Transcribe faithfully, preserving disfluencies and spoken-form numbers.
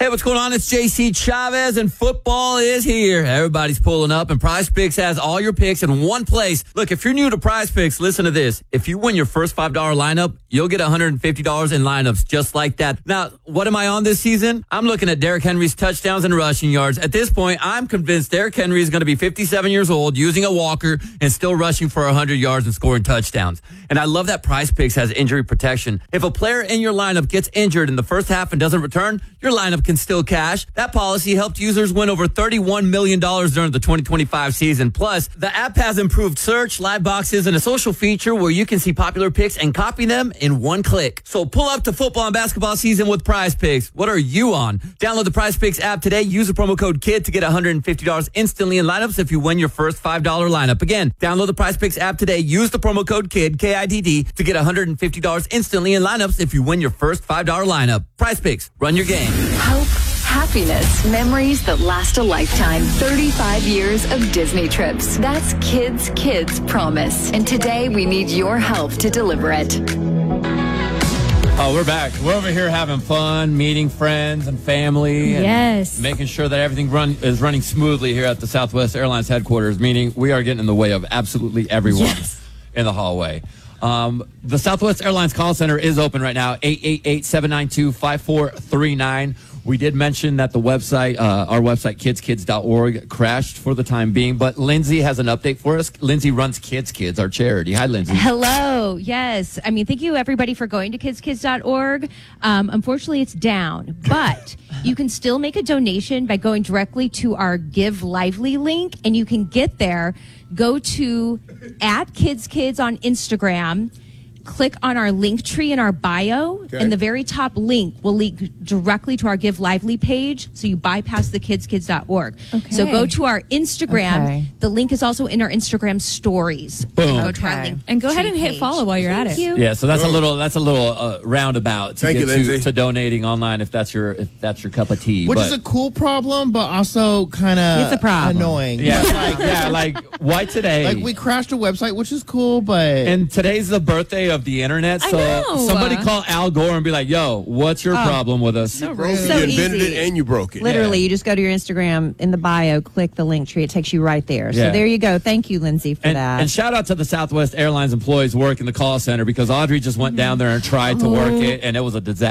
Hey, what's going on? It's J C Chavez, and football is here. Everybody's pulling up, and Prize Picks has all your picks in one place. Look, if you're new to Prize Picks, listen to this. If you win your first five dollar lineup, you'll get one hundred fifty dollars in lineups just like that. Now, what am I on this season? I'm looking at Derrick Henry's touchdowns and rushing yards. At this point, I'm convinced Derrick Henry is going to be fifty-seven years old, using a walker, and still rushing for one hundred yards and scoring touchdowns. And I love that Prize Picks has injury protection. If a player in your lineup gets injured in the first half and doesn't return, your lineup can still cash. That policy helped users win over thirty-one million dollars during the twenty twenty-five season. Plus, the app has improved search, live boxes, and a social feature where you can see popular picks and copy them in one click. So pull up to football and basketball season with Prize Picks. What are you on? Download the Prize Picks app today. Use the promo code KID to get one hundred fifty dollars instantly in lineups if you win your first five dollar lineup. Again, download the Prize Picks app today. Use the promo code KID, K I D D, to get one hundred fifty dollars instantly in lineups if you win your first five dollar lineup. Prize Picks. Run your game. Hope, happiness, memories that last a lifetime. thirty-five years of Disney trips. That's Kids Kids Promise. And today we need your help to deliver it. Oh, we're back. We're over here having fun, meeting friends and family. And yes. making sure that everything run is running smoothly here at the Southwest Airlines headquarters, meaning we are getting in the way of absolutely everyone Yes. in the hallway. Um, the Southwest Airlines call center is open right now, eight eight eight, seven nine two, five four three nine. We did mention that the website, uh, our website, kids kids dot org, crashed for the time being, but Lindsay has an update for us. Lindsay runs Kids Kids, our charity. Hi, Lindsay. Hello. Yes. I mean, thank you, everybody, for going to kids kids dot org. Um, unfortunately, it's down, but you can still make a donation by going directly to our Give Lively link, and you can get there. Go to at KidsKids on Instagram. Click on our link tree in our bio, Okay. and the very top link will link directly to our Give Lively page, so you bypass the kids kids dot org. Okay. So go to our Instagram. Okay. The link is also in our Instagram stories. Boom. Go to our Okay. link And go ahead tree and hit page. follow while you're at Thank it. you. Yeah, so that's a Oh. little that's a little uh, roundabout to Thank get you, to, Lindsay. to donating online if that's your if that's your cup of tea. Which but, is a cool problem, but also kind of It's a problem. annoying. yeah, But, like, yeah, like why today? like we crashed a website, which is cool, but and today's the birthday of the internet, I so know. somebody call Al Gore and be like, "Yo, what's your problem with us?" So Broke rude. it, So you invented easy. it and you broke it. Literally, Yeah. you just go to your Instagram in the bio, click the link tree. It takes you right there. So Yeah. there you go. Thank you, Lindsay, for And, that. and shout out to the Southwest Airlines employees working the call center, because Audrey just went down there and tried to work it, and it was a disaster.